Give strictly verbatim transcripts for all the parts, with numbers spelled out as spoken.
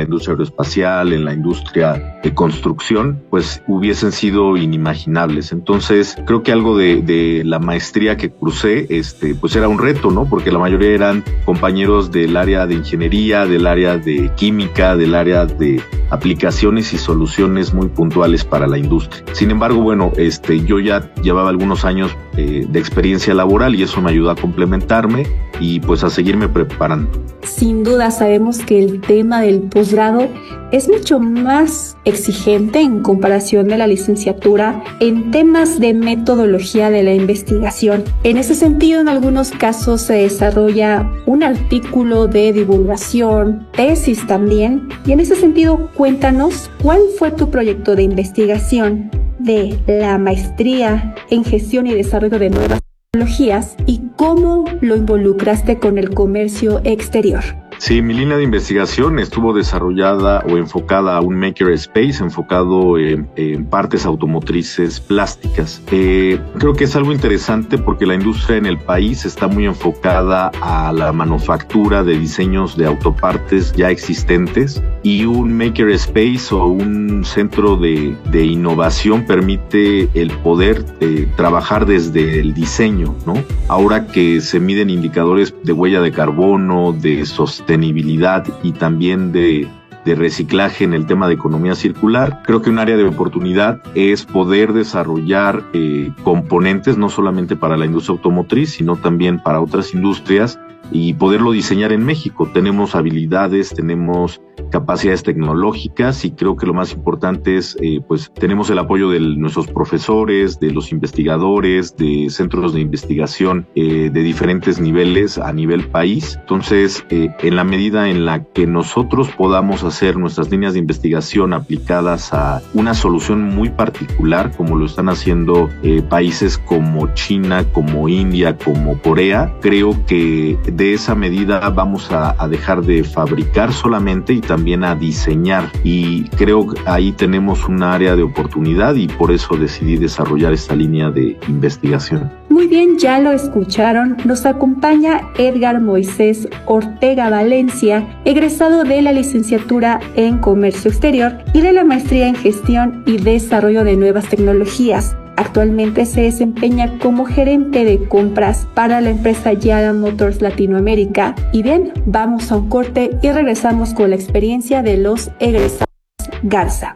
industria aeroespacial, en la industria de construcción, pues hubiesen sido inimaginables. Entonces, creo que algo de, de la maestría que cursé, este, pues era un reto, ¿no? Porque la mayoría eran compañeros del área de ingeniería, del área de química, del área de aplicaciones y soluciones muy puntuales para la industria. Sin embargo, bueno, este, yo ya llevaba algunos años eh, de experiencia laboral y eso me ayudó a complementarme y pues a seguirme preparando. Sin duda sabemos que el tema del posgrado es mucho más exigente en comparación de la licenciatura en temas de metodología de la investigación. En ese sentido, en algunos casos se desarrolla un artículo de divulgación, tesis también, y en ese sentido cuéntanos cuál fue tu proyecto de investigación de la maestría en gestión y desarrollo de nuevas tecnologías y cómo lo involucraste con el comercio exterior. Sí, mi línea de investigación estuvo desarrollada o enfocada a un makerspace, enfocado en, en partes automotrices plásticas. Eh, creo que es algo interesante porque la industria en el país está muy enfocada a la manufactura de diseños de autopartes ya existentes y un makerspace o un centro de, de innovación permite el poder eh, trabajar desde el diseño, ¿no? Ahora que se miden indicadores de huella de carbono, de sostenibilidad, sostenibilidad y también de, de reciclaje en el tema de economía circular, creo que un área de oportunidad es poder desarrollar eh, componentes no solamente para la industria automotriz, sino también para otras industrias y poderlo diseñar en México. Tenemos habilidades, tenemos capacidades tecnológicas y creo que lo más importante es, eh, pues tenemos el apoyo de nuestros profesores, de los investigadores, de centros de investigación eh, de diferentes niveles a nivel país. Entonces, eh, en la medida en la que nosotros podamos hacer nuestras líneas de investigación aplicadas a una solución muy particular, como lo están haciendo eh, países como China, como India, como Corea, creo que de esa medida vamos a, a dejar de fabricar solamente y también a diseñar, y creo que ahí tenemos un área de oportunidad y por eso decidí desarrollar esta línea de investigación. Muy bien, ya lo escucharon, nos acompaña Edgar Moisés Ortega Valencia, egresado de la licenciatura en Comercio Exterior y de la maestría en Gestión y Desarrollo de Nuevas Tecnologías. Actualmente se desempeña como gerente de compras para la empresa Yara Motors Latinoamérica. Y bien, vamos a un corte y regresamos con la experiencia de los egresados Garza.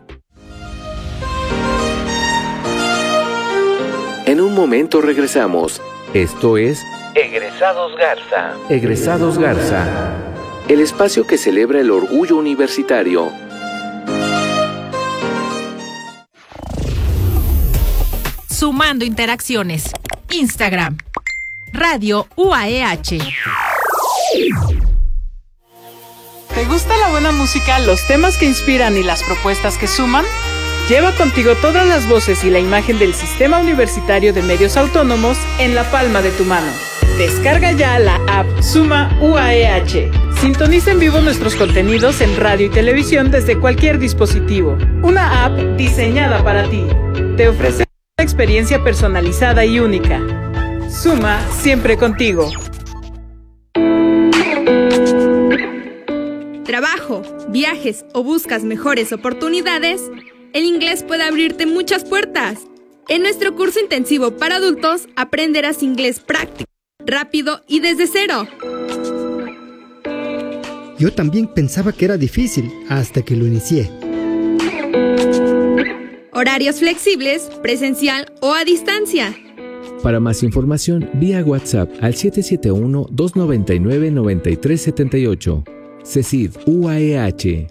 En un momento regresamos. Esto es Egresados Garza. Egresados Garza, el espacio que celebra el orgullo universitario. Sumando interacciones. Instagram. Radio U A E H. ¿Te gusta la buena música, los temas que inspiran y las propuestas que suman? Lleva contigo todas las voces y la imagen del Sistema Universitario de Medios Autónomos en la palma de tu mano. Descarga ya la app Suma U A E H. Sintoniza en vivo nuestros contenidos en radio y televisión desde cualquier dispositivo. Una app diseñada para ti. Te ofrece una experiencia personalizada y única. Suma siempre contigo. Trabajo, viajes o buscas mejores oportunidades, el inglés puede abrirte muchas puertas. En nuestro curso intensivo para adultos aprenderás inglés práctico, rápido y desde cero. Yo también pensaba que era difícil hasta que lo inicié. Horarios flexibles, presencial o a distancia. Para más información, vía WhatsApp al siete siete uno, dos nueve nueve, nueve tres siete ocho. CECID U A E H.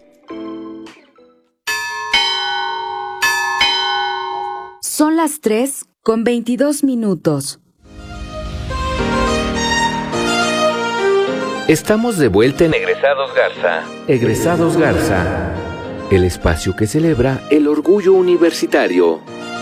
Son las tres con veintidós minutos. Estamos de vuelta en Egresados Garza. Egresados Garza, el espacio que celebra el orgullo universitario.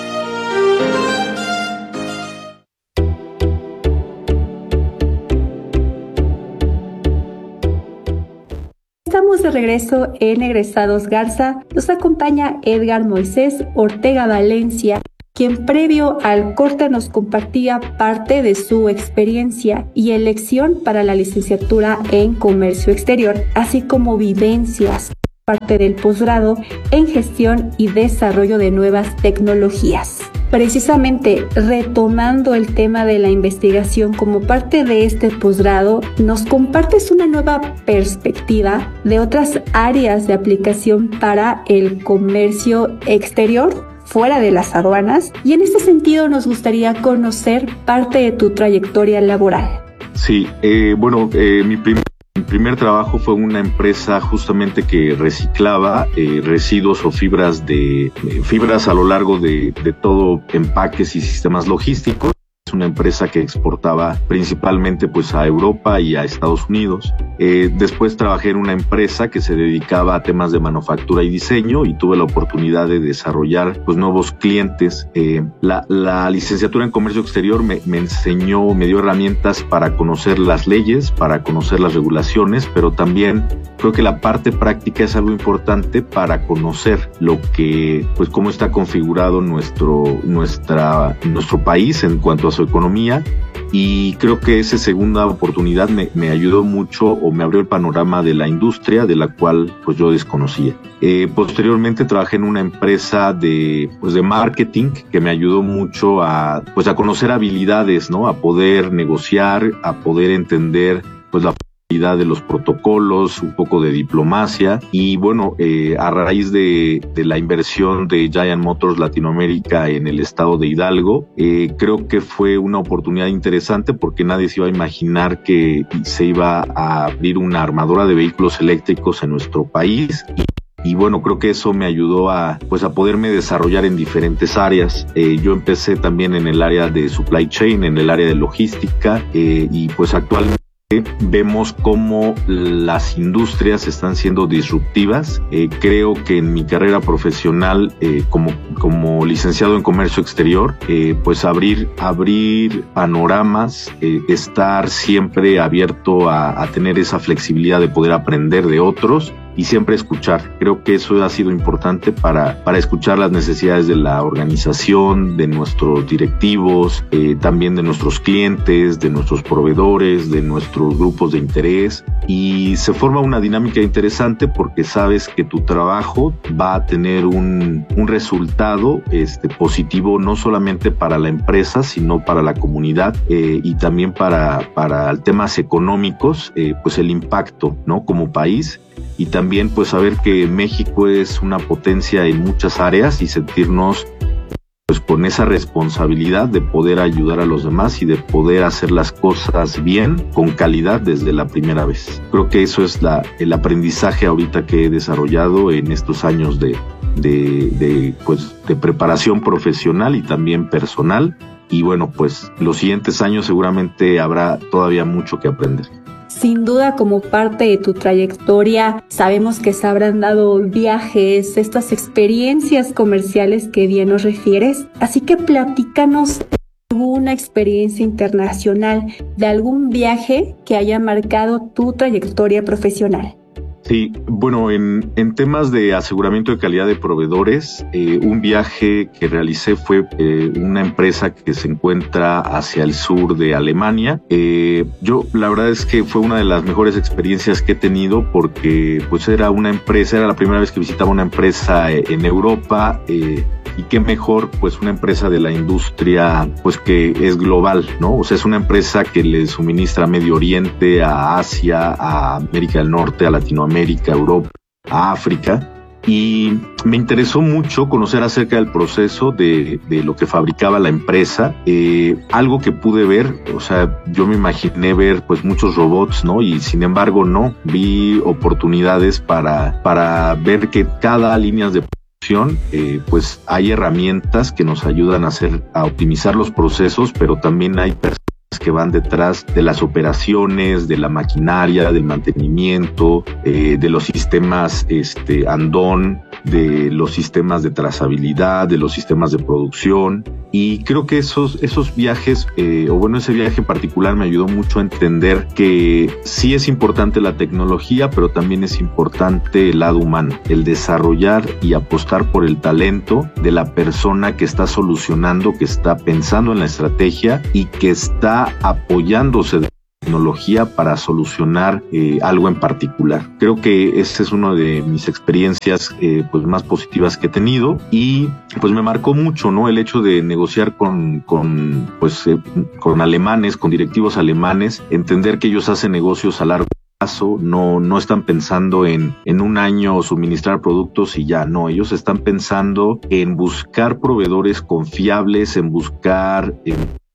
Estamos de regreso en Egresados Garza. Nos acompaña Edgar Moisés Ortega Valencia, quien previo al corte nos compartía parte de su experiencia y elección para la licenciatura en Comercio Exterior, así como vivencias parte del posgrado en gestión y desarrollo de nuevas tecnologías. Precisamente retomando el tema de la investigación como parte de este posgrado, nos compartes una nueva perspectiva de otras áreas de aplicación para el comercio exterior, fuera de las aduanas, y en este sentido nos gustaría conocer parte de tu trayectoria laboral. Sí, eh, bueno, eh, mi primer Mi primer trabajo fue una empresa justamente que reciclaba eh, residuos o fibras de eh, fibras a lo largo de, de todo empaques y sistemas logísticos. Es una empresa que exportaba principalmente pues a Europa y a Estados Unidos. Eh, después trabajé en una empresa que se dedicaba a temas de manufactura y diseño y tuve la oportunidad de desarrollar pues nuevos clientes. Eh, la, la licenciatura en comercio exterior me, me enseñó, me dio herramientas para conocer las leyes, para conocer las regulaciones, pero también creo que la parte práctica es algo importante para conocer lo que, pues cómo está configurado nuestro, nuestra, nuestro país en cuanto a su economía, y creo que esa segunda oportunidad me, me ayudó mucho o me abrió el panorama de la industria de la cual pues yo desconocía. Eh, posteriormente trabajé en una empresa de pues de marketing que me ayudó mucho a pues a conocer habilidades, ¿no? A poder negociar, a poder entender pues la de los protocolos, un poco de diplomacia, y bueno, eh, a raíz de, de la inversión de Giant Motors Latinoamérica en el estado de Hidalgo, eh, creo que fue una oportunidad interesante porque nadie se iba a imaginar que se iba a abrir una armadora de vehículos eléctricos en nuestro país. Y Y bueno, creo que eso me ayudó a, pues, a poderme desarrollar en diferentes áreas. Eh, yo empecé también en el área de supply chain, en el área de logística, eh, y pues actualmente vemos cómo las industrias están siendo disruptivas. Eh, creo que en mi carrera profesional eh, como, como licenciado en comercio exterior, eh, pues abrir, abrir panoramas, eh, estar siempre abierto a, a tener esa flexibilidad de poder aprender de otros y siempre escuchar. Creo que eso ha sido importante para, para escuchar las necesidades de la organización, de nuestros directivos, eh, también de nuestros clientes, de nuestros proveedores, de nuestros grupos de interés, y se forma una dinámica interesante porque sabes que tu trabajo va a tener un, un resultado este, positivo no solamente para la empresa, sino para la comunidad eh, y también para, para temas económicos, eh, pues el impacto, ¿no? Como país. Y también pues saber que México es una potencia en muchas áreas y sentirnos pues con esa responsabilidad de poder ayudar a los demás y de poder hacer las cosas bien, con calidad desde la primera vez. Creo que eso es la, el aprendizaje ahorita que he desarrollado en estos años de, de, de, pues, de preparación profesional y también personal. Y bueno, pues los siguientes años seguramente habrá todavía mucho que aprender. Sin duda, como parte de tu trayectoria, sabemos que se habrán dado viajes, estas experiencias comerciales que bien nos refieres. Así que platícanos alguna experiencia internacional de algún viaje que haya marcado tu trayectoria profesional. Sí, bueno, en, en temas de aseguramiento de calidad de proveedores, eh, un viaje que realicé fue eh, una empresa que se encuentra hacia el sur de Alemania. Eh, yo, la verdad es que fue una de las mejores experiencias que he tenido porque pues era una empresa, era la primera vez que visitaba una empresa en Europa, eh, y qué mejor pues una empresa de la industria pues que es global, ¿no? O sea, es una empresa que le suministra a Medio Oriente, a Asia, a América del Norte, a Latinoamérica, a Europa, a África. Y me interesó mucho conocer acerca del proceso de, de lo que fabricaba la empresa, eh, algo que pude ver, o sea, yo me imaginé ver pues muchos robots, ¿no? Y sin embargo no, vi oportunidades para, para ver que cada línea de Eh, pues hay herramientas que nos ayudan a hacer, a optimizar los procesos, pero también hay personas que van detrás de las operaciones, de la maquinaria, del mantenimiento, eh, de los sistemas este, andón, de los sistemas de trazabilidad, de los sistemas de producción. Y creo que esos, esos viajes, eh, o bueno, ese viaje en particular me ayudó mucho a entender que sí es importante la tecnología, pero también es importante el lado humano, el desarrollar y apostar por el talento de la persona que está solucionando, que está pensando en la estrategia y que está apoyándose de tecnología para solucionar eh, algo en particular. Creo que esa es una de mis experiencias eh, pues más positivas que he tenido y pues me marcó mucho, ¿no? El hecho de negociar con, con pues eh, con alemanes, con directivos alemanes, entender que ellos hacen negocios a largo plazo, no, no están pensando en, en un año suministrar productos y ya, no, ellos están pensando en buscar proveedores confiables, en buscar en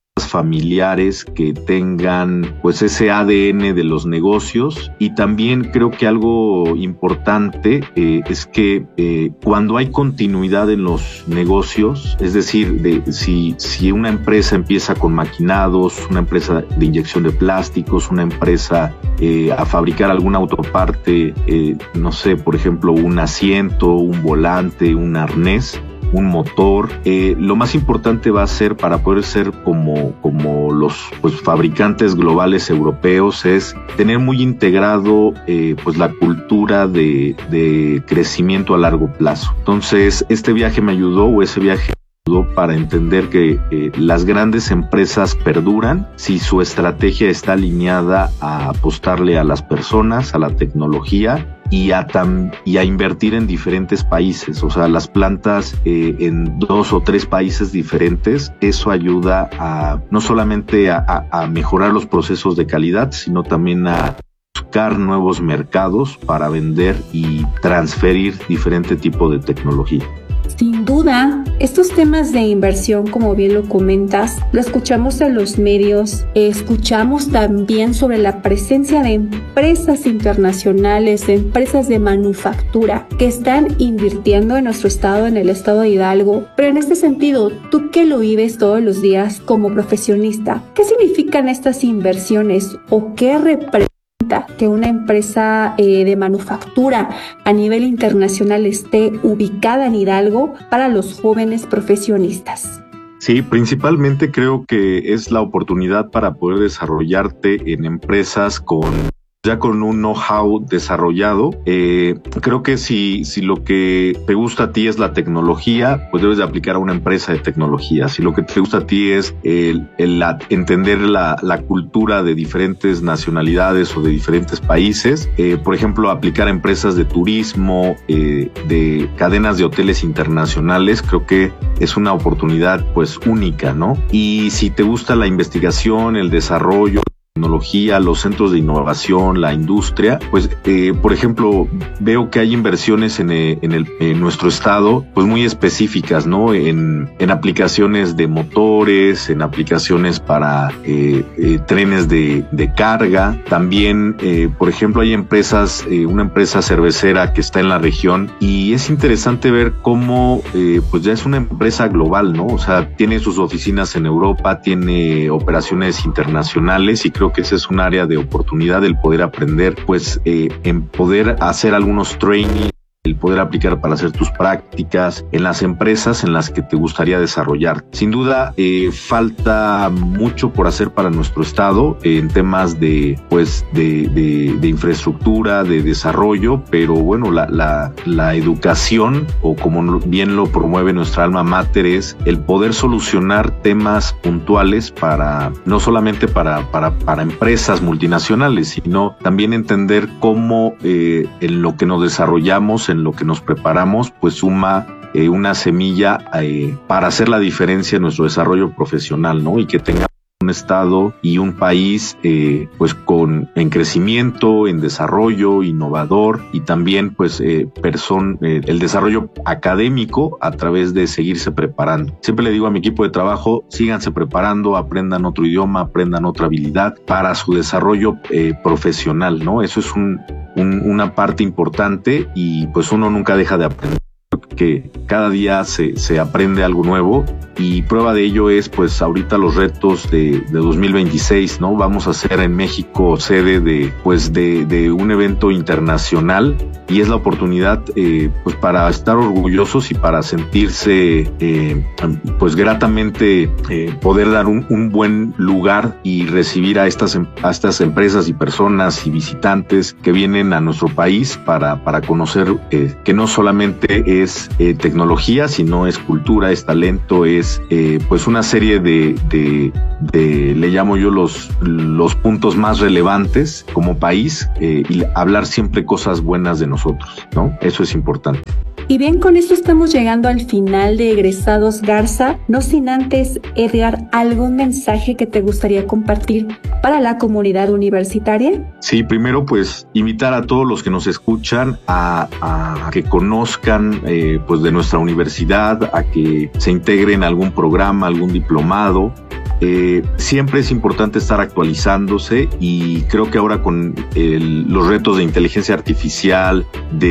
familiares que tengan pues ese A D N de los negocios. Y también creo que algo importante eh, es que eh, cuando hay continuidad en los negocios, es decir, de, si, si una empresa empieza con maquinados, una empresa de inyección de plásticos, una empresa eh, a fabricar alguna autoparte, eh, no sé, por ejemplo, un asiento, un volante, un arnés, un motor, eh, lo más importante va a ser para poder ser como, como los pues, fabricantes globales europeos es tener muy integrado eh, pues la cultura de, de crecimiento a largo plazo. Entonces, este viaje me ayudó o ese viaje me ayudó para entender que eh, las grandes empresas perduran si su estrategia está alineada a apostarle a las personas, a la tecnología y a, tam, y a invertir en diferentes países, o sea, las plantas eh, en dos o tres países diferentes. Eso ayuda a no solamente a, a, a mejorar los procesos de calidad, sino también a buscar nuevos mercados para vender y transferir diferente tipo de tecnología. Sin duda, estos temas de inversión, como bien lo comentas, lo escuchamos en los medios, escuchamos también sobre la presencia de empresas internacionales, de empresas de manufactura que están invirtiendo en nuestro estado, en el estado de Hidalgo. Pero en este sentido, tú que lo vives todos los días como profesionista, ¿qué significan estas inversiones o qué representan que una empresa eh, de manufactura a nivel internacional esté ubicada en Hidalgo para los jóvenes profesionistas? Sí, principalmente creo que es la oportunidad para poder desarrollarte en empresas con ya con un know-how desarrollado. Eh, creo que si, si lo que te gusta a ti es la tecnología, pues debes de aplicar a una empresa de tecnología. Si lo que te gusta a ti es el, el la, entender la, la cultura de diferentes nacionalidades o de diferentes países, eh, por ejemplo, aplicar a empresas de turismo, eh, de cadenas de hoteles internacionales, creo que es una oportunidad pues única, ¿no? Y si te gusta la investigación, el desarrollo, tecnología, los centros de innovación, la industria, pues eh, por ejemplo veo que hay inversiones en, eh, en, el, en nuestro estado pues muy específicas, ¿no? En, en aplicaciones de motores, en aplicaciones para eh, eh, trenes de, de carga. También eh, por ejemplo hay empresas, eh, una empresa cervecera que está en la región y es interesante ver cómo eh, pues ya es una empresa global, ¿no? O sea, tiene sus oficinas en Europa, tiene operaciones internacionales y creo que ese es un área de oportunidad, el poder aprender, pues eh, en poder hacer algunos trainings, el poder aplicar para hacer tus prácticas en las empresas en las que te gustaría desarrollar. Sin duda, eh, falta mucho por hacer para nuestro estado eh, en temas de, pues, de, de, de infraestructura, de desarrollo, pero bueno, la, la, la educación, o como bien lo promueve nuestra alma mater, es el poder solucionar temas puntuales para, no solamente para, para, para empresas multinacionales, sino también entender cómo eh, en lo que nos desarrollamos, en lo que nos preparamos, pues suma eh, una semilla eh, para hacer la diferencia en nuestro desarrollo profesional, ¿no? Y que tenga un estado y un país eh, pues con en crecimiento, en desarrollo, innovador y también pues eh, person, eh, el desarrollo académico a través de seguirse preparando. Siempre le digo a mi equipo de trabajo, síganse preparando, aprendan otro idioma, aprendan otra habilidad para su desarrollo eh, profesional, ¿no? Eso es un, un, una parte importante y pues uno nunca deja de aprender. Que cada día se, se aprende algo nuevo y prueba de ello es pues ahorita los retos de, de dos mil veintiséis, ¿no? Vamos a ser en México sede de pues de, de un evento internacional y es la oportunidad eh, pues para estar orgullosos y para sentirse eh, pues gratamente eh, poder dar un, un buen lugar y recibir a estas, a estas empresas y personas y visitantes que vienen a nuestro país para, para conocer eh, que no solamente es es eh, tecnología, sino es cultura, es talento, es eh, pues una serie de, de, de, le llamo yo los, los puntos más relevantes como país, eh, y hablar siempre cosas buenas de nosotros, ¿no? Eso es importante. Y bien, con esto estamos llegando al final de Egresados Garza, no sin antes, Edgar, ¿algún mensaje que te gustaría compartir para la comunidad universitaria? Sí, primero pues invitar a todos los que nos escuchan a, a que conozcan eh, pues de nuestra universidad, a que se integren a algún programa, algún diplomado. Eh, siempre es importante estar actualizándose y creo que ahora con el, los retos de inteligencia artificial,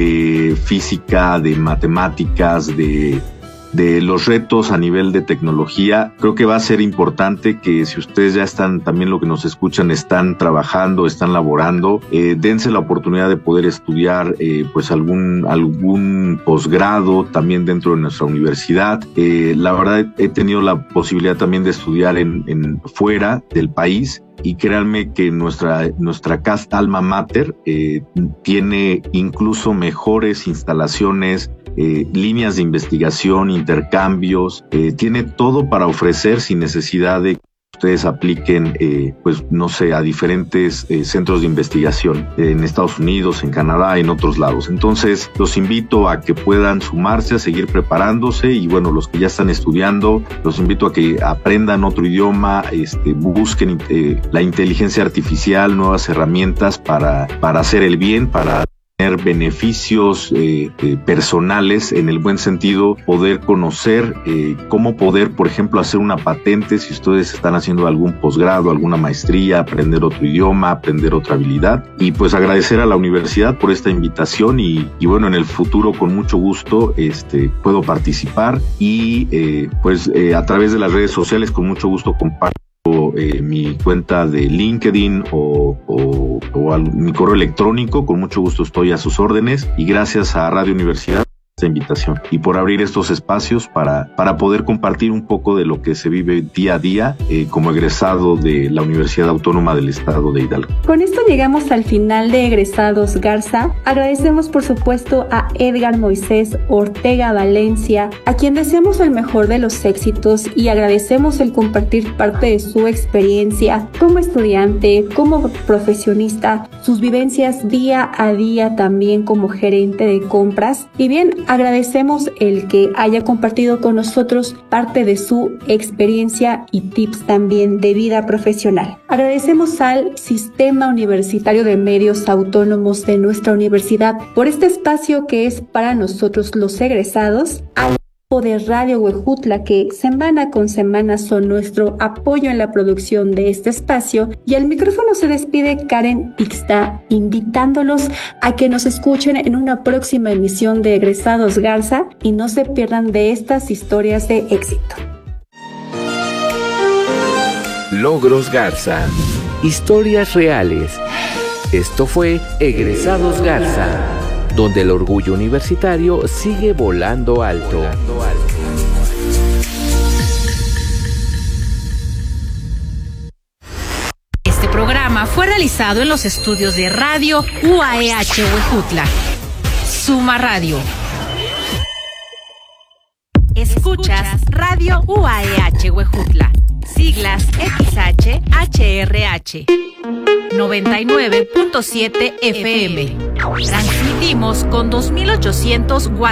de física, de matemáticas, de, de los retos a nivel de tecnología, creo que va a ser importante que si ustedes ya están, también lo que nos escuchan, están trabajando, están laborando, eh, dense la oportunidad de poder estudiar eh, pues algún, algún posgrado también dentro de nuestra universidad. Eh, la verdad he tenido la posibilidad también de estudiar en, en fuera del país. Y créanme que nuestra, nuestra casa alma mater eh, tiene incluso mejores instalaciones, eh, líneas de investigación, intercambios, eh, tiene todo para ofrecer sin necesidad de que ustedes apliquen, eh, pues no sé, a diferentes eh, centros de investigación eh, en Estados Unidos, en Canadá, en otros lados. Entonces, los invito a que puedan sumarse, a seguir preparándose y bueno, los que ya están estudiando, los invito a que aprendan otro idioma, este, busquen eh, la inteligencia artificial, nuevas herramientas para, para hacer el bien, para tener beneficios eh, eh, personales en el buen sentido, poder conocer eh, cómo poder, por ejemplo, hacer una patente si ustedes están haciendo algún posgrado, alguna maestría, aprender otro idioma, aprender otra habilidad y pues agradecer a la universidad por esta invitación y, y bueno, en el futuro con mucho gusto este, puedo participar y eh, pues eh, a través de las redes sociales con mucho gusto comparto Eh, mi cuenta de LinkedIn o, o, o al, mi correo electrónico. Con mucho gusto estoy a sus órdenes y gracias a Radio Universidad esta invitación y por abrir estos espacios para, para poder compartir un poco de lo que se vive día a día eh, como egresado de la Universidad Autónoma del Estado de Hidalgo. Con esto llegamos al final de Egresados Garza. Agradecemos por supuesto a Edgar Moisés Ortega Valencia, a quien deseamos el mejor de los éxitos y agradecemos el compartir parte de su experiencia como estudiante, como profesionista, sus vivencias día a día también como gerente de compras. Y bien, agradecemos el que haya compartido con nosotros parte de su experiencia y tips también de vida profesional. Agradecemos al Sistema Universitario de Medios Autónomos de nuestra universidad por este espacio que es para nosotros los egresados, al de Radio Huejutla que semana con semana son nuestro apoyo en la producción de este espacio y al micrófono se despide Karen Ixta, invitándolos a que nos escuchen en una próxima emisión de Egresados Garza y no se pierdan de estas historias de éxito. Logros Garza, historias reales. Esto fue Egresados Garza, donde el orgullo universitario sigue volando alto. Este programa fue realizado en los estudios de Radio U A E H Huejutla. Suma Radio. Escuchas Radio U A E H Huejutla. Siglas X H H R H. noventa y nueve punto siete F M. Transmitimos con dos mil ochocientos watts